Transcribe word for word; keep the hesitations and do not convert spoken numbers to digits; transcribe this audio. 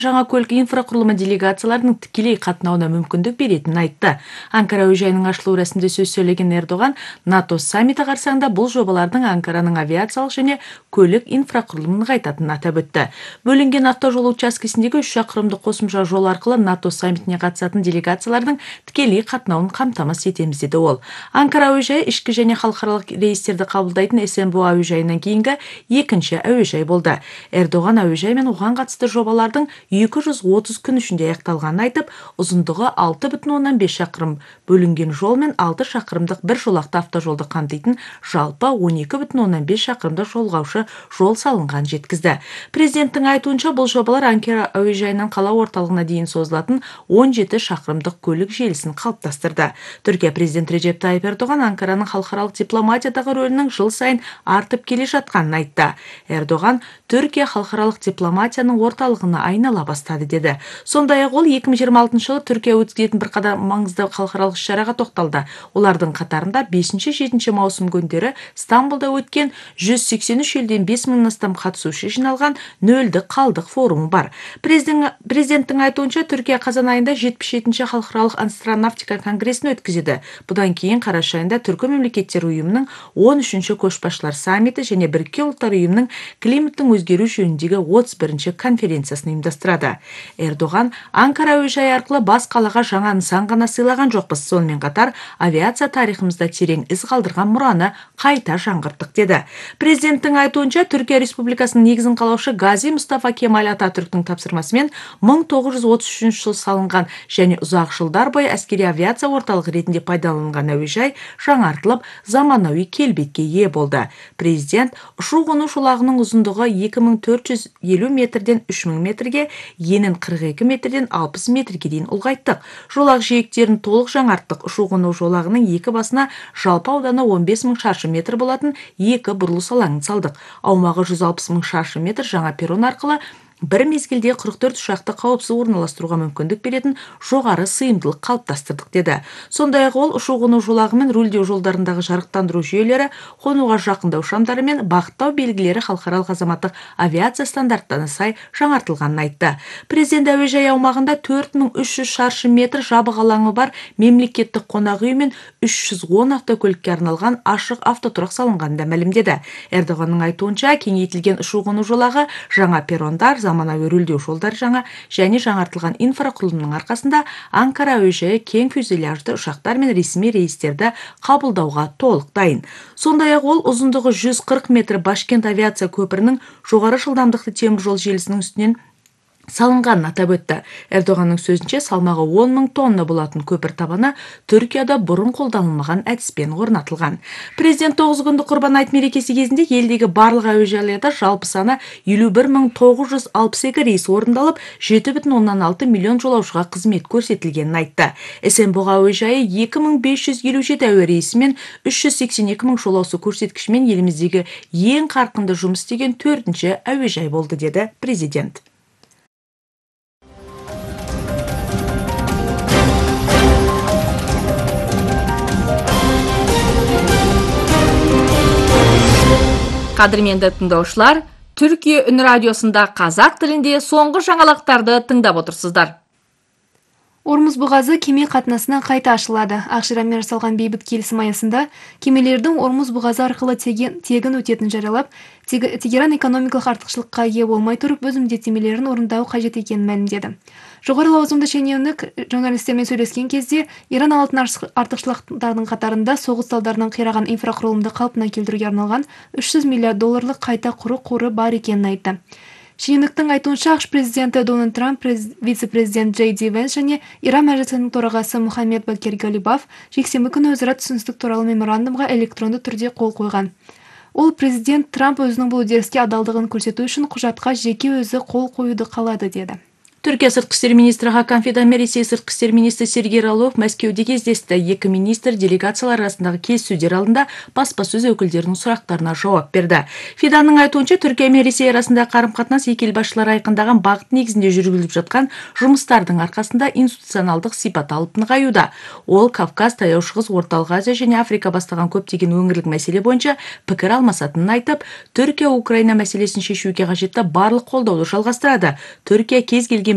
жаңа көлік инфрақұрылымы делегацияларының тікелей қатынауына мүмкіндік беретінін айтты. Анкара әуежайының ашылу рәсімінде сөз сөйлеген Эрдоған, НАТО саммиті қарсаңында бұл жобалардың Анкараның авиациялық және көлік инфрақұрылымын нығайтатынын атап өтті. Бөлінген автожол учаскесіндегі үш шақырымдық қосымша жол арқылы НАТО саммитіне қатысатын делегациялардың тікелей қатынауын қамтамасыз етеміз деді ол. Анкара әуежайы ішкі және халықаралық рейстерді қабылдайтын СМБО әуежайынан кейінгі екінші әуежай болды. Эрдоған әуежай мен оған қатысты жобалардың екі жүз отыз күн ішінде аяқталғанын айтып, ұзындығы алты бүтін оннан бес шақырым, бөлінген жол мен алты шақырымдық бір жолақты автожолды қамтитын жалпы он екі бүтін оннан бес шақырымдық жолғаушы жол салынған жеткізді. Президенттің айтуынша бұл жобалар Анкара әуежайынан қала орталығына дейін созылатын он жеті шақырымдық көлік желісін қалыптастырды. Түркия президенті Реджеп Тайып Эрдоған Анкараның халықаралық дипломатиядағы рөлінің жыл сайын артып келе жатқанын айтты. Эрдоған Түркия халықаралық дипломатияның орталығына айнала бастады деді. Сондай-ақ ол екі мың жиырма алтыншы жылы Түркия өткізетін бір қадам маңызды халықаралық іс-шараға тоқталды. Олардың қатарында бесінші-жетінші маусым күндері Стамбулда өткен жүз сексен үш елден бес мыңнан астам қатысушы жиналған нөлді қалдық форумы бар. Президенттің айтуынша Түркия қазан айында жетпіс жетінші халықаралық астронавтика конгресін өткізеді. Бұдан кейін қараша айында Түркі мемлекеттер ұйымының он үшінші көшбасшылар саммиті және Біріккен ұлттар ұйымының климаттың өзгеру жөніндегі отыз бірінші конференциясын ұйымдастырады. Эрдоған Анкара әуежайы арқылы бас қалаға жаңа нысан ғана сыйлаған жоқпыз, сонымен қатар авиация тарихымызда терең із қалдырған мұраны қайта жаңғырттық деді. Президенттің айтуынша Түркия Республикасының негізін қалаушы Гази Мұстафа Кемаль Ататүріктің тапсырмасымен мың тоғыз жүз отыз үшінші жылы салынған және ұзақ жылдар бойы әскери авиация орталығы ретінде пайдаланылған әуежай жаңартылып, заманауи келбетке ие болды. Президент ұшу-қону жолағының ұзындығы екі мың төрт жүз елу метрден үш мың метрге, енін қырық екі метрден алпыс метрге дейін ұлғайттық. Жолақ жиектерін толық жаңарттық. Ұшу-қону жолағының екі басына жалпы ауданы он бес мың шаршы метр болатын екі бұрылыс алаңын салдық. Аумағы жүз алпыс мың шаршы метр жаңа перрон арқылы бір мезгілде қырық төрт ұшақты қауіпсіз орналастыруға мүмкіндік беретін жоғары сыйымдылық қалыптастырдық деді. Сондай-ақ ол ұшу-қону жолағы мен рульдеу жолдарындағы жарықтандыру жүйелері, қонуға жақындау шамдары мен бағыттау белгілері халықаралық азаматтық авиация стандарттарына сай жаңартылғанын айтты. Президент әуежай аумағында төрт мың үш жүз шаршы метр жабық алаңы бар мемлекеттік қонақ үй мен үш жүз он автокөлікке арналған ашық автотұрақ салынғанын да мәлімдеді. Эрдоғанның айтуынша, кеңейтілген ұшу-қону жолағы, жаңа перрондар, заманауи рульдеу жолдар жаңа және жаңартылған инфрақұрылымның арқасында Анкара әуежайы кең фюзеляжды ұшақтар мен ресми рейстерді қабылдауға толық дайын. Сондай-ақ ол ұзындығы жүз қырық метр Башкент авиация көпірінің жоғары жылдамдықты теміржол желісінің үстінен салынғанын атап өтті. Эрдоғанның сөзінше, салмағы он мың тонна болатын көпір табаны Түркияда бұрын қолданылмаған әдіспен орнатылған. Президент тоғыз күндік Құрбан айт мерекесі кезінде елдегі барлық әуежайларда жалпы саны елу бір мың тоғыз жүз алпыс екі рейс орындалып, жеті бүтін оннан алты миллион жолаушыға қызмет көрсетілгенін айтты. СМБО әуежайы екі мың бес жүз елу жеті әуе рейсімен үш жүз сексен екі мың жолаушы көрсеткішімен еліміздегі ең қарқынды жұмыс істеген төртінші әуежай болды, деді президент. Қадірменді тыңдаушылар, Түркия үн радиосында қазақ тілінде соңғы жаңалықтарды тыңдап отырсыздар. Ормұз бұғазы кеме қатынасына қайта ашылады. Ақширамен жасалған бейбіт келісім аясында кемелердің Ормұз бұғазы арқылы тегін, тегін өтетін жариялап, Тегеран экономикалық артықшылыққа ие болмай тұрып, өз міндеттемелерін орындау қажет екенін мәлімдеді. Жоғары лауазымды шенеунік журналистермен сөйлескен кезде Иран алтын артықшылықтардың қатарында соғыс салдарынан қираған инфрақұрылымды қалпына келтіруге арналған үш жүз миллиард долларлық қайта құру қоры бар екенін айтты. Шенеуніктің айтуынша, ақш президенті Дональд Трамп, вице-президент Джей Ди Венс және Иран мәжілісінің төрағасы Мухаммед Бакир Галибаф жексенбі күні өзара түсіністік туралы меморандумға электронды түрде қол қойған. Ол президент Трамп өзінің бұл үдеріске адалдығын көрсету үшін құжатқа жеке өзі қол қоюды қалады деді. Түркия сыртқы істер министрі Хакан Фидан, Ресей сыртқы істер министрі Сергей Ралов Мәскеуде кездесті. Екі министр делегациялар арасындағы келіссөздер алдында баспасөз өкілдерінің сұрақтарына жауап берді. Фиданның айтуынша, Түркия мен Ресей арасында қарым-қатынас екі ел басшылары айқындаған бағыт негізінде жүргізіліп жатқан жұмыстардың арқасында институционалдық сипат алып нығаюда. Ол Кавказ, Таяу Шығыс, Орталық Азия және Африка бастаған көптеген өңірлік мәселе бойынша пікір алмасатынын айтып, Түркия Украина мәселесін шешуге қажетті барлық қолдауды жалғастырады. Түркия кез келген